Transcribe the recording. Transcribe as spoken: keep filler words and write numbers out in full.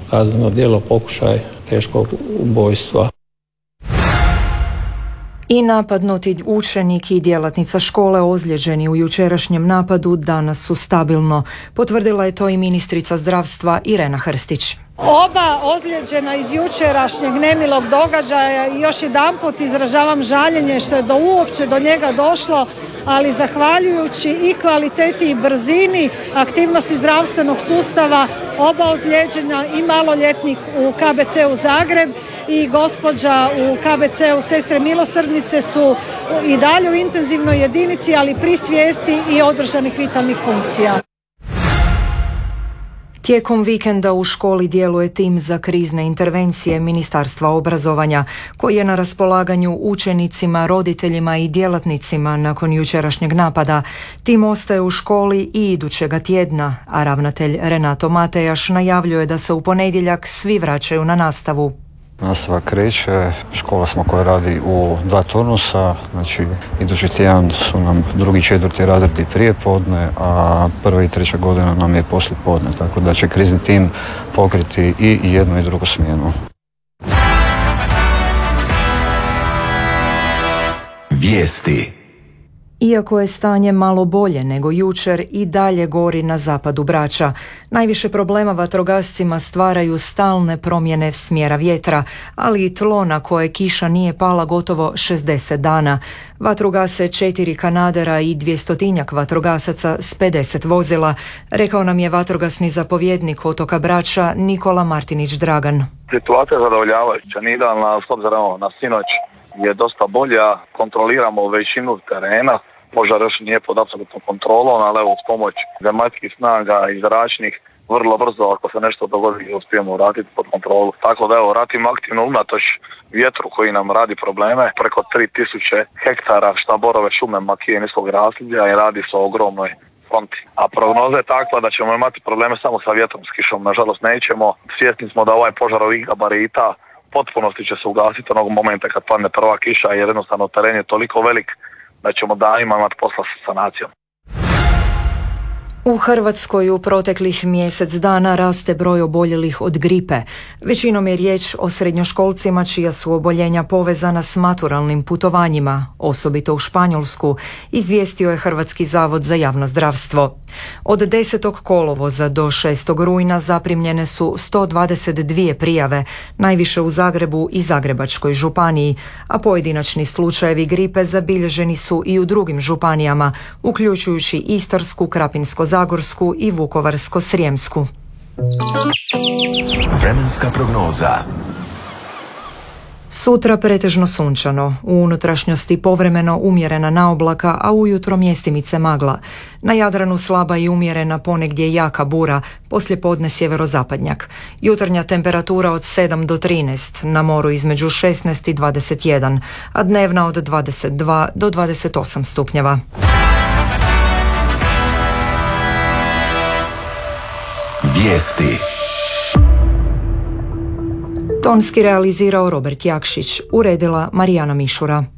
kazneno djelo pokušaj teškog ubojstva. I napadnuti učenik i djelatnica škole ozlijeđeni u jučerašnjem napadu danas su stabilno. Potvrdila je to i ministrica zdravstva Irena Hrstić. Oba ozlijeđena iz jučerašnjeg nemilog događaja i još jedanput izražavam žaljenje što je do uopće do njega došlo, ali zahvaljujući i kvaliteti i brzini aktivnosti zdravstvenog sustava oba ozlijeđena i maloljetnik u K B C-u Zagreb i gospođa u K B C-u Sestre milosrdnice su i dalje u intenzivnoj jedinici, ali pri svijesti i održanih vitalnih funkcija. Tijekom vikenda u školi djeluje tim za krizne intervencije Ministarstva obrazovanja, koji je na raspolaganju učenicima, roditeljima i djelatnicima nakon jučerašnjeg napada. Tim ostaje u školi i idućega tjedna, a ravnatelj Renato Matejaš najavljuje da se u ponedjeljak svi vraćaju na nastavu. Nastava kreće, škola smo koja radi u dva turnusa, znači idući tjedan su nam drugi i četvrti razredi prije podne, a prva i treća godina nam je poslije podne, tako da će krizni tim pokriti i jednu i drugu smjenu. Vijesti. Iako je stanje malo bolje nego jučer, i dalje gori na zapadu Brača. Najviše problema vatrogascima stvaraju stalne promjene smjera vjetra, ali i tlo na koje kiša nije pala gotovo šezdeset dana. Vatru gase četiri kanadera i dvjestotinjak vatrogasaca s pedeset vozila, rekao nam je vatrogasni zapovjednik otoka Brača Nikola Martinić Dragan. Situacija je zadovoljavajuća, nije idealna, s obzirom na sinoć je dosta bolja, kontroliramo većinu terena, požar još nije pod apsolutnom kontrolom, ali evo uz pomoć zemaljskih snaga i zračnih vrlo brzo ako se nešto dogodi uspijemo vratiti pod kontrolu. Tako da evo ratimo aktivno unatoč vjetru koji nam radi probleme, preko tri tisuće hektara šta borove šume makije niskog rasljeđa i radi se o ogromnoj fronti. A prognoza je takva da ćemo imati probleme samo sa vjetrom, s kišom nažalost nećemo. Svjesni smo da ovaj požar ovih gabarita potpunosti će se ugasiti onog momenta kad padne prva kiša, jer jednostavno teren je toliko velik da ćemo danima imati posla sa sanacijom. U Hrvatskoj u proteklih mjesec dana raste broj oboljelih od gripe. Većinom je riječ o srednjoškolcima čija su oboljenja povezana s maturalnim putovanjima, osobito u Španjolsku, izvijestio je Hrvatski zavod za javno zdravstvo. Od desetog kolovoza do šestog rujna zaprimljene su sto dvadeset dvije prijave, najviše u Zagrebu i Zagrebačkoj županiji, a pojedinačni slučajevi gripe zabilježeni su i u drugim županijama, uključujući Istarsku, Krapinsko-zagorsku i Vukovarsko-srijemsku. Vremenska prognoza. Sutra pretežno sunčano, u unutrašnjosti povremeno umjerena naoblaka, a ujutro mjestimice magla. Na Jadranu slaba i umjerena ponegdje jaka bura, poslijepodne sjeverozapadnjak. Jutarnja temperatura od sedam do trinaest, na moru između šesnaest i dvadeset jedan, a dnevna od dvadeset dva do dvadeset osam stupnjeva. Vijesti. Tonski realizirao Robert Jakšić, uredila Marijana Mišura.